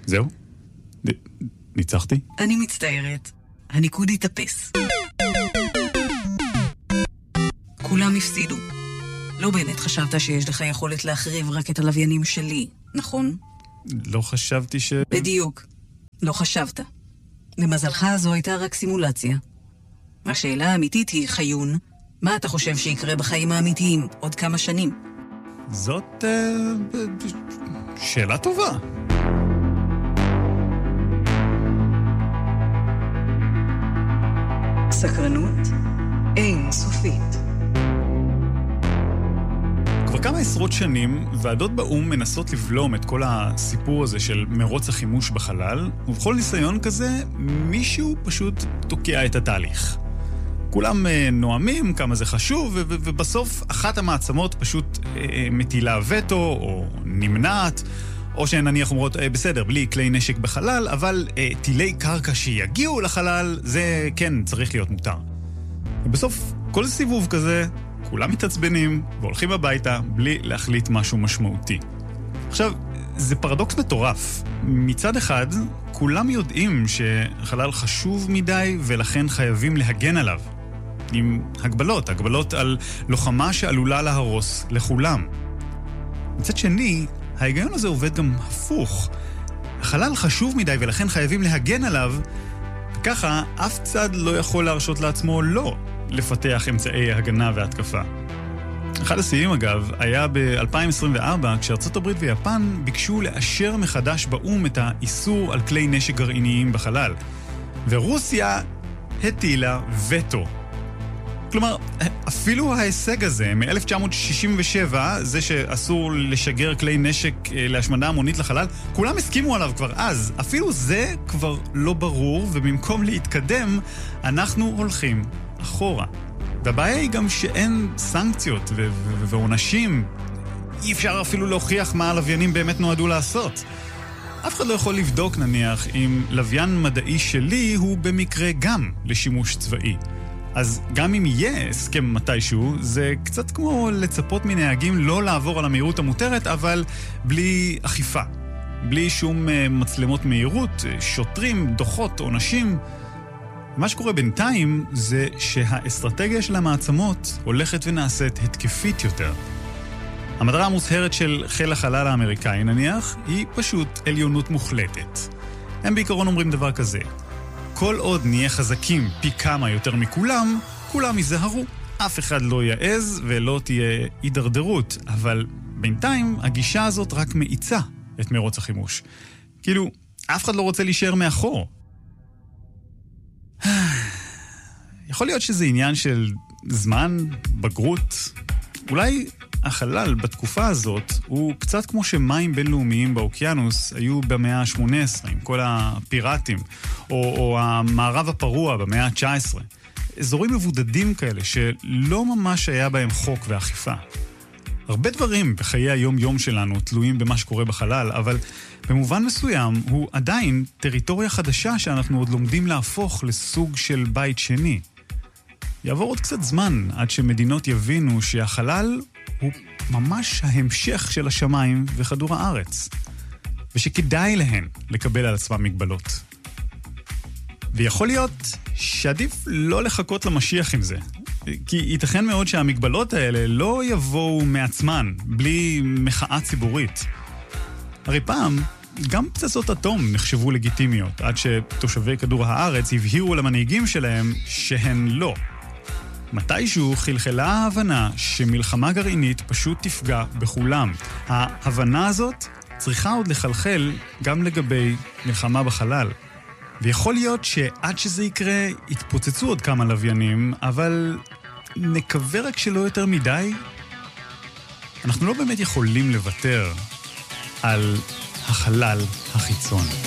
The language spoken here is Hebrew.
זהו? ניצחתי? אני מצטערת. הניקוד התאפס. כולם הפסידו. לא באמת חשבת שיש לך יכולת להחריב רק את הלוויינים שלי, נכון? לא חשבתי בדיוק. לא חשבת. למזלך זו הייתה רק סימולציה. השאלה האמיתית היא, חיון, מה אתה חושב שיקרה בחיים האמיתיים עוד כמה שנים? זאת שאלה טובה. סקרנות אין סופית. כבר כמה עשרות שנים ועדות באום מנסות לבלום את כל הסיפור הזה של מרוץ החימוש בחלל, ובכל ניסיון כזה מישהו פשוט תוקע את התהליך. כולם נועמים כמה זה חשוב, ובסוף אחת המעצמות פשוט מטילה וטו או נמנעת, או שנניח אומרות, בסדר, בלי כלי נשק בחלל, אבל טילי קרקע שיגיעו לחלל, זה כן צריך להיות מותר. ובסוף כל סיבוב כזה, כולם מתעצבנים והולכים הביתה בלי להחליט משהו משמעותי. עכשיו, זה פרדוקס מטורף. מצד אחד, כולם יודעים שהחלל חשוב מדי ולכן חייבים להגן עליו. עם הגבלות על לוחמה שעלולה להרוס לכולם. מצד שני, ההיגיון הזה עובד גם הפוך. החלל חשוב מדי ולכן חייבים להגן עליו, וככה אף צד לא יכול להרשות לעצמו לא לפתח אמצעי הגנה והתקפה. אחד השיאים אגב היה ב-2024 כשארצות הברית ויפן ביקשו לאשר מחדש באום את האיסור על כלי נשק גרעיניים בחלל. ורוסיה הטילה וטו. כלומר, אפילו ההישג הזה מ-1967, זה שאסור לשגר כלי נשק להשמדה המונית לחלל, כולם הסכימו עליו כבר אז. אפילו זה כבר לא ברור, ובמקום להתקדם, אנחנו הולכים אחורה. והבעיה היא גם שאין סנקציות ועונשים. אי אפשר אפילו להוכיח מה הלוויינים באמת נועדו לעשות. אף אחד לא יכול לבדוק, נניח, אם לוויין מדעי שלי הוא במקרה גם לשימוש צבאי. אז גם אם יהיה הסכם מתישהו, זה קצת כמו לצפות מנהגים לא לעבור על המהירות המותרת, אבל בלי אכיפה. בלי שום מצלמות מהירות, שוטרים, דוחות, עונשים. מה שקורה בינתיים זה שהאסטרטגיה של המעצמות הולכת ונעשית התקפית יותר. המטרה המוצהרת של חיל החלל האמריקאי, נניח, היא פשוט עליונות מוחלטת. הם בעיקרון אומרים דבר כזה: כל עוד נהיה חזקים פי כמה יותר מכולם, כולם ייזהרו. אף אחד לא יעז ולא תהיה הידרדרות, אבל בינתיים הגישה הזאת רק מאיצה את מרוץ החימוש. כאילו, אף אחד לא רוצה להישאר מאחור. יכול להיות שזה עניין של זמן, בגרות. אולי החלל בתקופה הזאת הוא קצת כמו שמים בינלאומיים באוקיינוס היו במאה ה-18, עם כל הפיראטים, או המערב הפרוע במאה ה-19. אזורים מבודדים כאלה שלא ממש היה בהם חוק ואכיפה. הרבה דברים בחיי היום-יום שלנו תלויים במה שקורה בחלל, אבל במובן מסוים הוא עדיין טריטוריה חדשה שאנחנו עוד לומדים להפוך לסוג של בית שני. יעבור עוד קצת זמן עד שמדינות יבינו שהחלל הוא ממש ההמשך של השמיים וכדור הארץ, ושכדאי להן לקבל על עצמם מגבלות. ויכול להיות שעדיף לא לחכות למשיח עם זה, כי ייתכן מאוד שהמגבלות האלה לא יבואו מעצמן, בלי מחאה ציבורית. הרי פעם, גם פצצות אטום נחשבו לגיטימיות, עד שתושבי כדור הארץ הבהירו למנהיגים שלהם שהן לא. מתישהו חלחלה ההבנה שמלחמה גרעינית פשוט תפגע בכולם. ההבנה הזאת צריכה עוד לחלחל גם לגבי מלחמה בחלל. ויכול להיות שעד שזה יקרה יתפוצצו עוד כמה לוויינים, אבל נקווה רק שלא יותר מדי. אנחנו לא באמת יכולים לוותר על החלל החיצון.